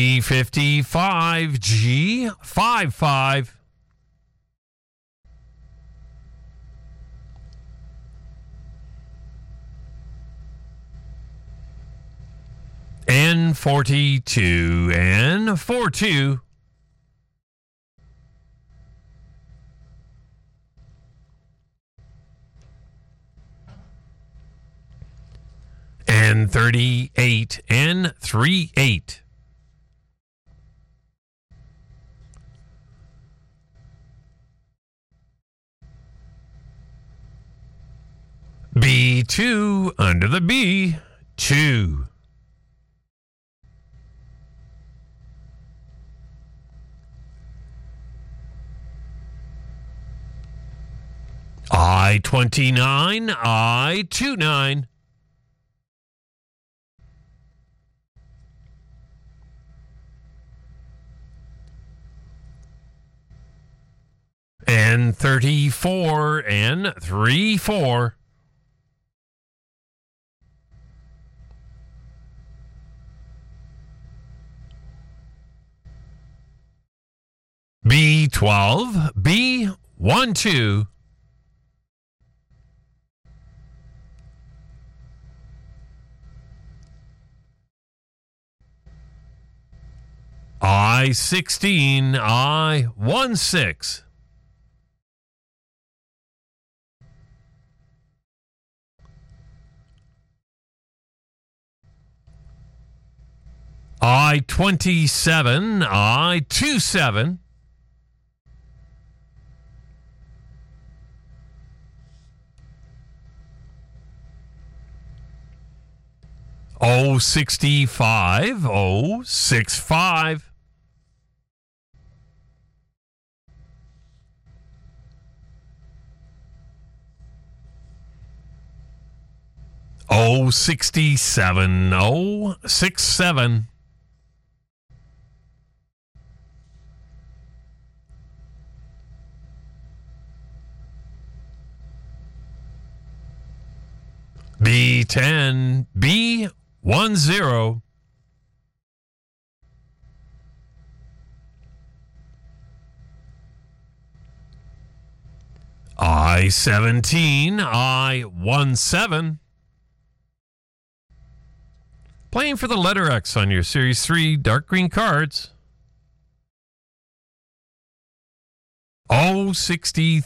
E55 G55. N42 N42. N38 N38. B2 under the B, 2. I-29, I-29. N34, N34. B12, B12. I-16, I-16. I-27, I-27. O65, O65. O67, O67. B10, B10. I-17, I-17. Playing for the letter X on your Series 3 dark green cards. O63.